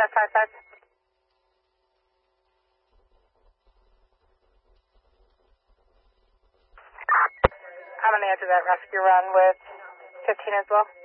5555. I'm going to answer that rescue run with 15 as well.